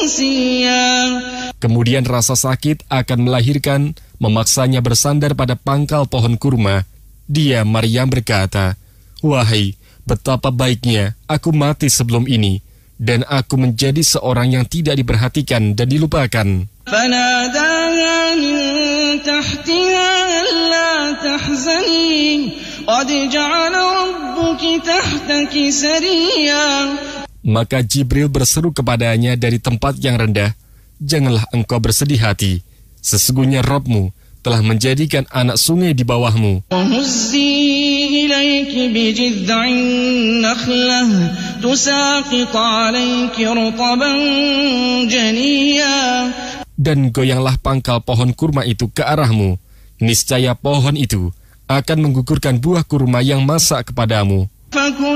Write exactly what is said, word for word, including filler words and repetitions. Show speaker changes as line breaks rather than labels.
منسيا.
Kemudian rasa sakit akan melahirkan, memaksanya bersandar pada pangkal pohon kurma. Dia, Maryam, berkata, "Wahai, betapa baiknya aku mati sebelum ini, dan aku menjadi seorang yang tidak diperhatikan dan dilupakan."
فناداها من تحتها ألا تحزني قد جعل ربك تحتك سريا.
Maka Jibril berseru kepadanya dari tempat yang rendah, "Janganlah engkau bersedih hati, sesungguhnya Rabb-mu telah menjadikan anak sungai di bawahmu."
وهزي إليك بجذع النخلة تساقط عليك رطبا جنيا.
Dan goyanglah pangkal pohon kurma itu ke arahmu, niscaya pohon itu akan menggugurkan buah kurma yang masak kepadamu.